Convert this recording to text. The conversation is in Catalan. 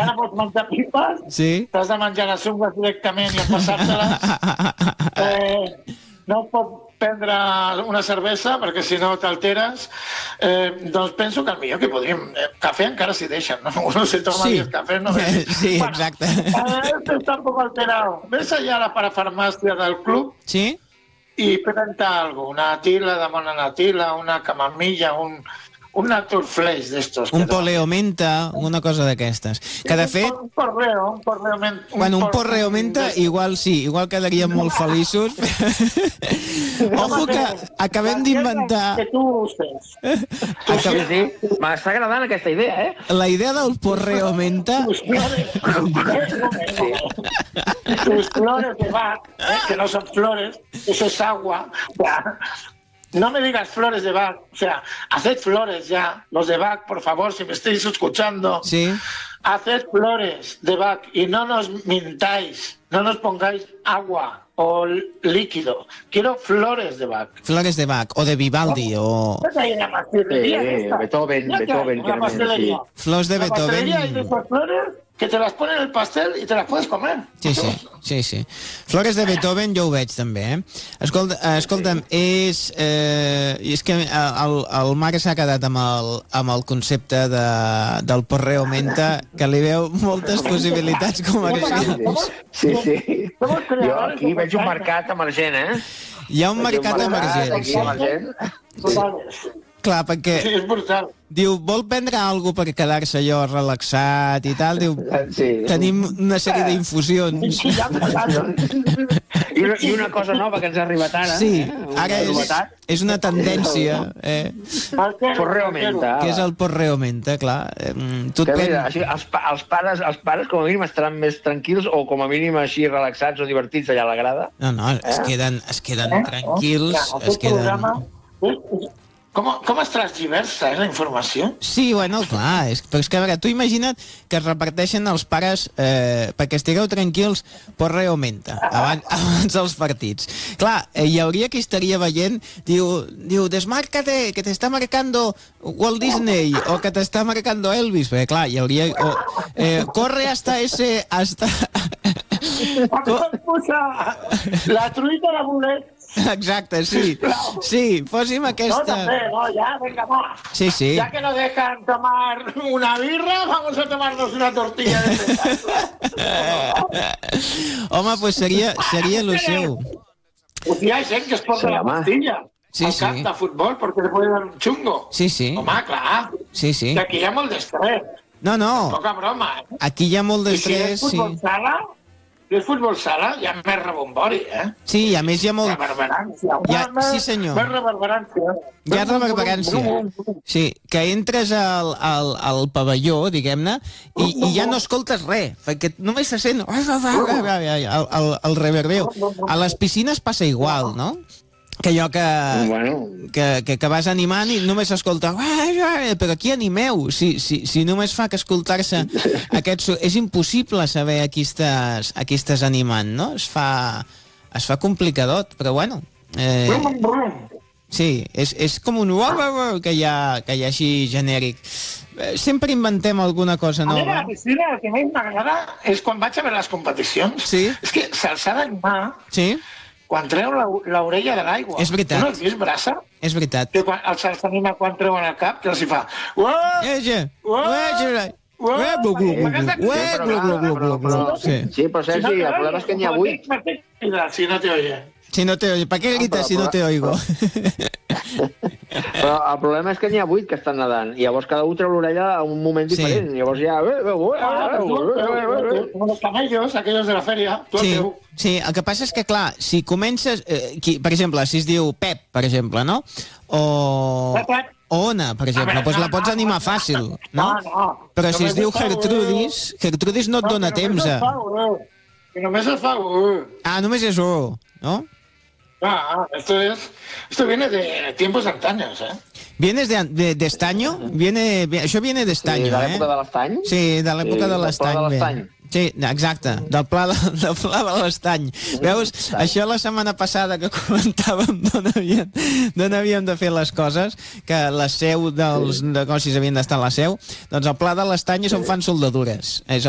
ja no pots menjar pipes, t'has de menjar les ungles directament i empassar-te-les. No pots prendre una cervesa perquè si no t'alteres. Doncs penso que el millor que podríem... Cafè encara s'hi deixen, no? Uno se toma 10 cafés, no? Sí, exacte. Este está un poco alterado. Ves allá a la parafarmacia del club y prenta algo, una tila de mona natila, una camamilla, un naturflex d'estos. Un poleomenta, una cosa d'aquestes. Que de fet... Un porreo menta. Bueno, un porreo menta, igual sí, igual quedaríem molt feliços. Ojo que acabem d'inventar... Que tu ustes. Sí, m'està agradant aquesta idea, eh? La idea del porreo menta... Tus flores de Bach, que no son flores, eso es agua. No me digas flores de Bach, o sea, haced flores ya, los de Bach, por favor, si me estáis escuchando, haced flores de Bach y no nos mintáis, no nos pongáis agua o líquido. Quiero flores de Bach. Flores de Bach, o de Vivaldi, o... Beethoven. Flors de Beethoven. Y de esas flores que te las ponen en el pastel y te las puedes comer. Sí. Flores de Beethoven jo ho veig també, eh? Escolta'm, és que el Marc s'ha quedat amb el concepte del porreo menta, que li veu moltes possibilitats comercials. Sí. Jo aquí veig un mercat emergent, eh? Hi ha un mercat emergent. Clar, perquè diu, vol prendre alguna per quedar-se allò relaxat i tal, diu, tenim una sèrie d'infusions. I una cosa nova que ens ha arribat ara. Sí, ara és una tendència. Porreo menta. Que és el porreo menta, clar. Els pares com a mínim estaran més tranquils o com a mínim així relaxats o divertits allà a la grada. No, es queden tranquils, es queden... Com es transgiversa, la informació? Sí, bueno, clar, però és que, a veure, tu imagina't que es reparteixen els pares perquè estigueu tranquils porreo menta abans dels partits. Clar, hi hauria qui estaria veient, diu, desmárcate, que te está marcando Walt Disney, o que te está marcando Elvis, perquè clar, hi hauria... corre hasta ese... La truita de bolet. Exacte, sí. Sí, posa'm aquesta... No, també, no, ja, venga, va. Sí. Ya que no dejan tomar una birra, vamos a tomarnos una tortilla de Home, pues seria lo seu. Hòstia, hay gent que es posa la pastilla al camp de futbol perquè li puede dar un chungo. Sí. Home, clar. Sí. Que aquí hi ha molt d'estrès. No. Poca broma, eh? Aquí hi ha molt d'estrès, sí. Si és futbol sala, hi ha més rebombori, eh? Sí, a més hi ha molt... Reverberància. Sí, senyor. Més reverberància. Hi ha reverberància. Sí, que entres al pavelló, diguem-ne, i ja no escoltes res, perquè només se sent el reverbeu. A les piscines passa igual, no? Que allò que vas animant i només s'escolta, però aquí animeu, si només fa que escoltar-se aquests... És impossible saber a qui estàs animant, no? Es fa complicadot, però bueno... Sí, és com un que hi ha així genèric. Sempre inventem alguna cosa nova. A mi de la piscina el que més m'agrada és quan vaig a veure les competicions. Sí. És que se'ls ha d'animar... Sí. Quan treu l'orella de l'aigua. És veritat. Tu no has vist Brassa? És veritat. Que se'ls anima quan treuen el cap, que els hi fa... Sí, però Sergi, el problema és que n'hi ha 8. Si no te oye. Si no te oye. ¿Para qué gritas si no te oigo? Però el problema és que n'hi ha 8 que estan nedant, i llavors cada un treu l'orella a un moment diferent. Llavors ja... Los camellos, aquellos de la feria. Sí, el que passa és que, clar, si comences... per exemple, si es diu Pep, per exemple, no? O Ona, per exemple, doncs la pots animar fàcil, no? Però si es diu Gertrudis no et dona temps a... Que només es fa... Ah, només és no? Esto viene de tiempos antaños, ¿eh? ¿Vienes de estaño? Això viene de estaño, de l'època de l'estany? Sí, de l'època de l'estany. Sí, exacte, del pla de l'estany. Veus, això la setmana passada que comentàvem d'on havíem de fer les coses, que la seu dels negocis havien d'estar a la seu, doncs el pla de l'estany és on fan soldadures. És